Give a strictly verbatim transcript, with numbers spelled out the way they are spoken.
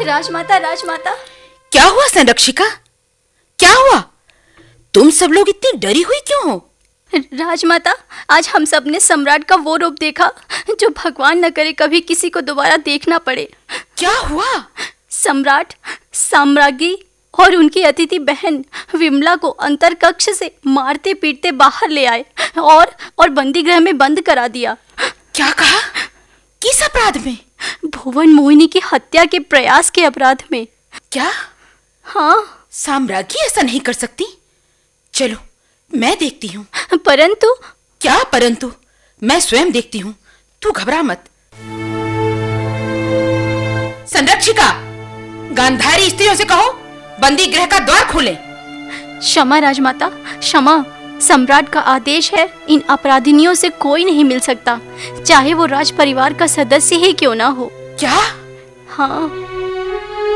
राजमाता, राजमाता। क्या हुआ संरक्षिका, क्या हुआ? तुम सब लोग इतनी डरी हुई क्यों हो? राजमाता, आज हम सब ने सम्राट का वो रूप देखा जो भगवान न करे कभी किसी को दोबारा देखना पड़े। क्या हुआ? सम्राट साम्राज्ञी और उनकी अतिथि बहन विमला को अंतर कक्ष से मारते पीटते बाहर ले आए और और बंदी गृह में बंद करा दिया। क्या कहा? किस अपराध में? भुवन मोहिनी की हत्या के प्रयास के अपराध में। क्या? हाँ। साम्राज्ञी ऐसा नहीं कर सकती। चलो मैं देखती हूँ। परंतु। क्या परंतु? मैं स्वयं देखती हूँ, तू घबरा मत। संरक्षिका, गांधारी स्त्रियों से कहो बंदी गृह का द्वार खोलें। क्षमा राजमाता, क्षमा। सम्राट का आदेश है, इन अपराधिनियों से कोई नहीं मिल सकता, चाहे वो राज परिवार का सदस्य ही क्यों ना हो। क्या? हाँ।